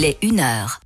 Il est 1h.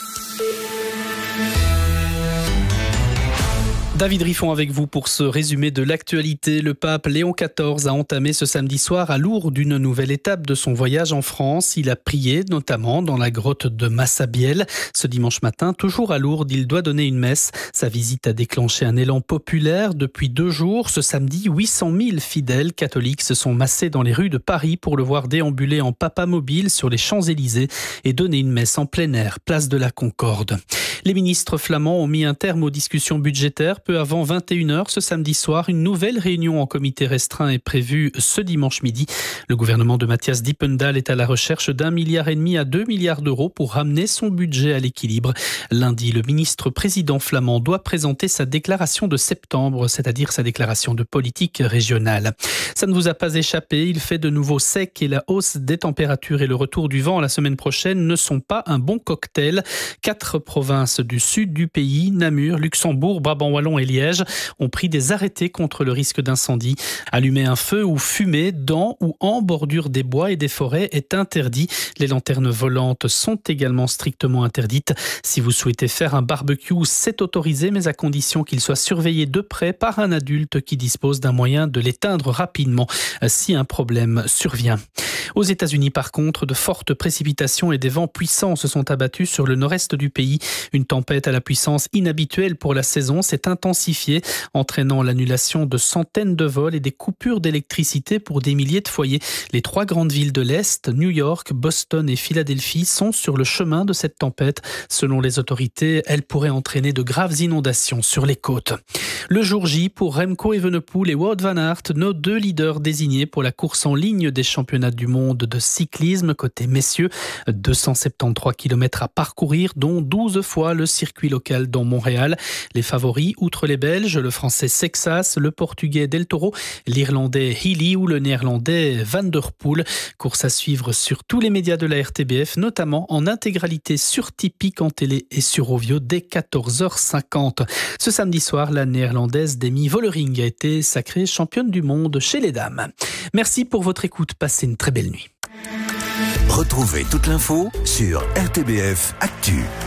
David Riffon avec vous pour ce résumé de l'actualité. Le pape Léon XIV a entamé ce samedi soir à Lourdes une nouvelle étape de son voyage en France. Il a prié notamment dans la grotte de Massabielle. Ce dimanche matin, toujours à Lourdes, il doit donner une messe. Sa visite a déclenché un élan populaire. Depuis 2 jours, ce samedi, 800 000 fidèles catholiques se sont massés dans les rues de Paris pour le voir déambuler en papamobile sur les Champs-Élysées et donner une messe en plein air, place de la Concorde. Les ministres flamands ont mis un terme aux discussions budgétaires. Peu avant 21h ce samedi soir, une nouvelle réunion en comité restreint est prévue ce dimanche midi. Le gouvernement de Matthias Diependahl est à la recherche d'1,5 milliard à 2 milliards d'euros pour ramener son budget à l'équilibre. Lundi, le ministre président flamand doit présenter sa déclaration de septembre, c'est-à-dire sa déclaration de politique régionale. Ça ne vous a pas échappé, il fait de nouveau sec et la hausse des températures et le retour du vent la semaine prochaine ne sont pas un bon cocktail. 4 provinces du sud du pays, Namur, Luxembourg, Brabant wallon et Liège, ont pris des arrêtés contre le risque d'incendie. Allumer un feu ou fumer dans ou en bordure des bois et des forêts est interdit. Les lanternes volantes sont également strictement interdites. Si vous souhaitez faire un barbecue, c'est autorisé, mais à condition qu'il soit surveillé de près par un adulte qui dispose d'un moyen de l'éteindre rapidement si un problème survient. Aux États-Unis, par contre, de fortes précipitations et des vents puissants se sont abattus sur le nord-est du pays. Une tempête à la puissance inhabituelle pour la saison s'est intensifiée, entraînant l'annulation de centaines de vols et des coupures d'électricité pour des milliers de foyers. Les 3 grandes villes de l'Est, New York, Boston et Philadelphie, sont sur le chemin de cette tempête. Selon les autorités, elle pourrait entraîner de graves inondations sur les côtes. Le jour J pour Remco Evenepoel et Wout van Aert, nos 2 leaders désignés pour la course en ligne des championnats du monde de cyclisme côté messieurs. 273 km à parcourir, dont 12 fois le circuit local dans Montréal. Les favoris, outre les Belges, le français Sexas, le portugais Del Toro, l'irlandais Healy ou le néerlandais Van der Poel. Course à suivre sur tous les médias de la RTBF, notamment en intégralité sur Tipeee en télé et sur Ovio dès 14h50. Ce samedi soir, la néerlandaise Demi Vollering a été sacrée championne du monde chez les dames. Merci pour votre écoute, passez une très belle nuit. Retrouvez toute l'info sur RTBF Actu.